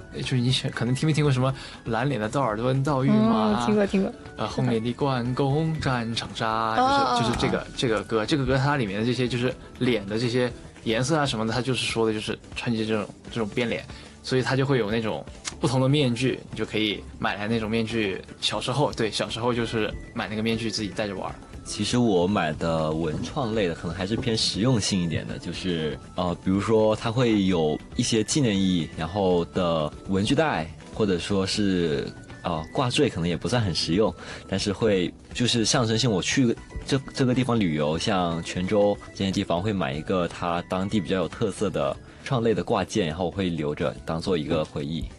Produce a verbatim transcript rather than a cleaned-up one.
就是你可能听没听过什么蓝脸的道尔顿道玉嘛、 嗯？听过听过。 呃，红脸的关公战长沙， 哦、 就是就是这个这个歌，这个歌它里面的这些就是脸的这些颜色啊什么的，它就是说的就是春节这种这种变脸，所以它就会有那种不同的面具，你就可以买来那种面具。小时候对，小时候就是买那个面具自己戴着玩。 其实我买的文创类的可能还是偏实用性一点的，就是呃，比如说它会有一些纪念意义，然后的文具袋，或者说是呃挂坠，可能也不算很实用，但是会就是象征性。我去这这个地方旅游，像泉州这些地方，会买一个它当地比较有特色的创类的挂件，然后我会留着当做一个回忆。